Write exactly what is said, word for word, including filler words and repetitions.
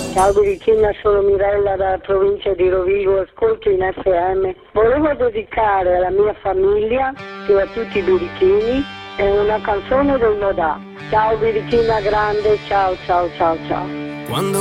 Ciao Birichina, sono Mirella dalla provincia di Rovigo, ascolto in F M. Volevo dedicare alla mia famiglia e a tutti i birichini una canzone del Modà. Ciao Birichina grande, ciao ciao ciao ciao. Quando